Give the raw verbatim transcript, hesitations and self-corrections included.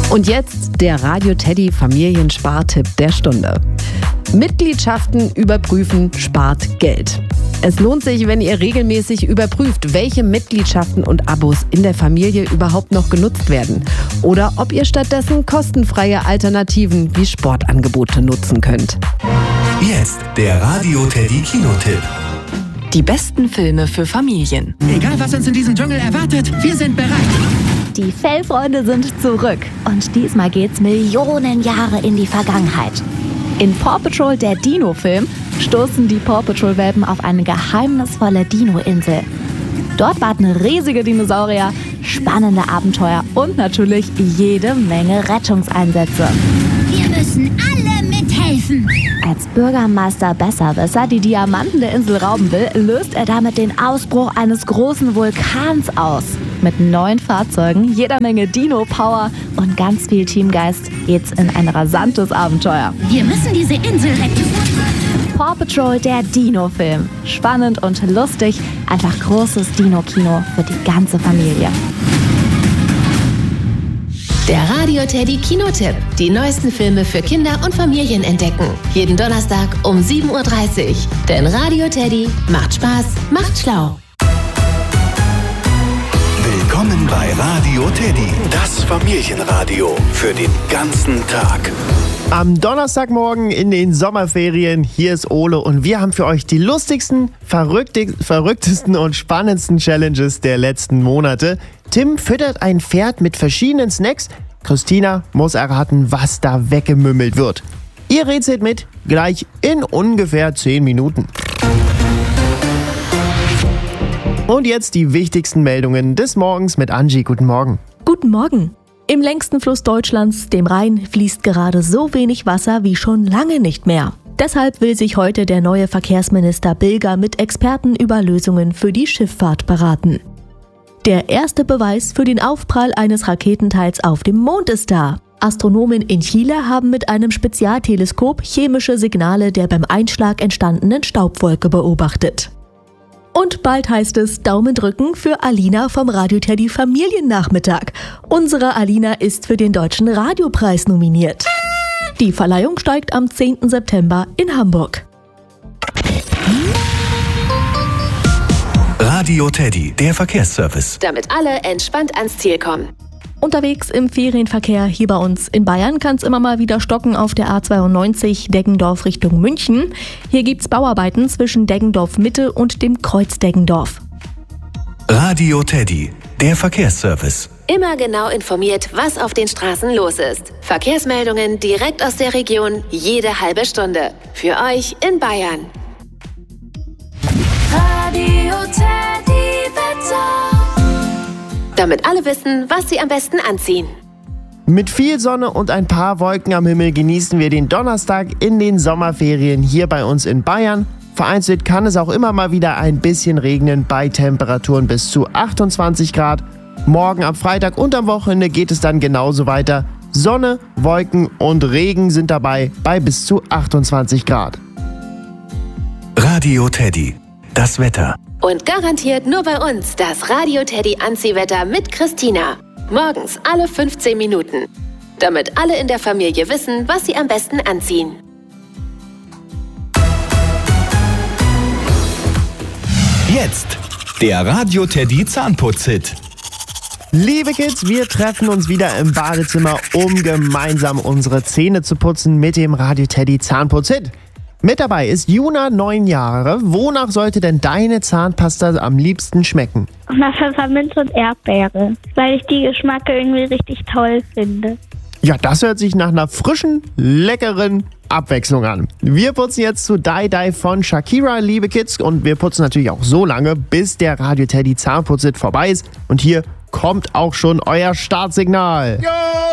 Und jetzt der Radio Teddy Familienspartipp der Stunde. Mitgliedschaften überprüfen spart Geld. Es lohnt sich, wenn ihr regelmäßig überprüft, welche Mitgliedschaften und Abos in der Familie überhaupt noch genutzt werden. Oder ob ihr stattdessen kostenfreie Alternativen wie Sportangebote nutzen könnt. Jetzt der Radio Teddy Kinotipp. Die besten Filme für Familien. Egal, was uns in diesem Dschungel erwartet, wir sind bereit. Die Fellfreunde sind zurück. Und diesmal geht's Millionen Jahre in die Vergangenheit. In Paw Patrol, der Dino-Film, stoßen die Paw Patrol-Welpen auf eine geheimnisvolle Dino-Insel. Dort warten riesige Dinosaurier, spannende Abenteuer und natürlich jede Menge Rettungseinsätze. Wir müssen alle mithelfen. Als Bürgermeister Besserwisser die Diamanten der Insel rauben will, löst er damit den Ausbruch eines großen Vulkans aus. Mit neuen Fahrzeugen, jeder Menge Dino-Power und ganz viel Teamgeist geht's in ein rasantes Abenteuer. Wir müssen diese Insel retten. Paw Patrol, der Dino-Film. Spannend und lustig, einfach großes Dino-Kino für die ganze Familie. Der Radio Teddy Kinotipp. Die neuesten Filme für Kinder und Familien entdecken. Jeden Donnerstag um sieben Uhr dreißig. Denn Radio Teddy macht Spaß, macht schlau. Willkommen bei Radio Teddy, das Familienradio für den ganzen Tag. Am Donnerstagmorgen in den Sommerferien, hier ist Ole und wir haben für euch die lustigsten, verrückte, verrücktesten und spannendsten Challenges der letzten Monate. Tim füttert ein Pferd mit verschiedenen Snacks. Christina muss erraten, was da weggemümmelt wird. Ihr rätselt mit, gleich in ungefähr zehn Minuten. Und jetzt die wichtigsten Meldungen des Morgens mit Angie. Guten Morgen. Guten Morgen. Im längsten Fluss Deutschlands, dem Rhein, fließt gerade so wenig Wasser wie schon lange nicht mehr. Deshalb will sich heute der neue Verkehrsminister Bilger mit Experten über Lösungen für die Schifffahrt beraten. Der erste Beweis für den Aufprall eines Raketenteils auf dem Mond ist da. Astronomen in Chile haben mit einem Spezialteleskop chemische Signale der beim Einschlag entstandenen Staubwolke beobachtet. Und bald heißt es Daumen drücken für Alina vom Radio Teddy Familiennachmittag. Unsere Alina ist für den Deutschen Radiopreis nominiert. Die Verleihung steigt am zehnten September in Hamburg. Radio Teddy, der Verkehrsservice. Damit alle entspannt ans Ziel kommen. Unterwegs im Ferienverkehr hier bei uns in Bayern kann es immer mal wieder stocken auf der A zweiundneunzig Deggendorf Richtung München. Hier gibt's Bauarbeiten zwischen Deggendorf Mitte und dem Kreuz Deggendorf. Radio Teddy, der Verkehrsservice. Immer genau informiert, was auf den Straßen los ist. Verkehrsmeldungen direkt aus der Region, jede halbe Stunde. Für euch in Bayern. Radio Teddy Wetter. Damit alle wissen, was sie am besten anziehen. Mit viel Sonne und ein paar Wolken am Himmel genießen wir den Donnerstag in den Sommerferien hier bei uns in Bayern. Vereinzelt kann es auch immer mal wieder ein bisschen regnen bei Temperaturen bis zu achtundzwanzig Grad. Morgen am Freitag und am Wochenende geht es dann genauso weiter. Sonne, Wolken und Regen sind dabei bei bis zu achtundzwanzig Grad. Radio Teddy, das Wetter. Und garantiert nur bei uns das Radio Teddy Anziehwetter mit Christina. Morgens alle fünfzehn Minuten. Damit alle in der Familie wissen, was sie am besten anziehen. Jetzt der Radio Teddy Zahnputz-Hit. Liebe Kids, wir treffen uns wieder im Badezimmer, um gemeinsam unsere Zähne zu putzen mit dem Radio Teddy Zahnputz-Hit. Mit dabei ist Juna, neun Jahre. Wonach sollte denn deine Zahnpasta am liebsten schmecken? Nach Pfefferminz und Erdbeere, weil ich die Geschmacke irgendwie richtig toll finde. Ja, das hört sich nach einer frischen, leckeren Abwechslung an. Wir putzen jetzt zu Die Die von Shakira, liebe Kids. Und wir putzen natürlich auch so lange, bis der Radio Teddy Zahnputz-Hit vorbei ist. Und hier kommt auch schon euer Startsignal. Ja!